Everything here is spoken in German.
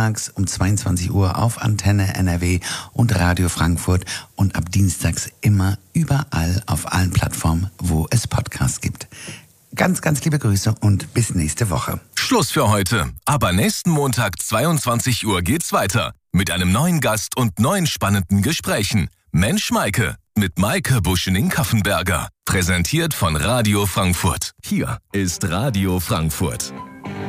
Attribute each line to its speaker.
Speaker 1: montags um 22 Uhr auf Antenne NRW und Radio Frankfurt und ab dienstags immer überall auf allen Plattformen, wo es Podcasts gibt. Ganz, ganz liebe Grüße und bis nächste Woche.
Speaker 2: Schluss für heute. Aber nächsten Montag 22 Uhr geht's weiter. Mit einem neuen Gast und neuen spannenden Gesprächen. Mensch Maike mit Maike Buschening-Kaffenberger. Präsentiert von Radio Frankfurt. Hier ist Radio Frankfurt.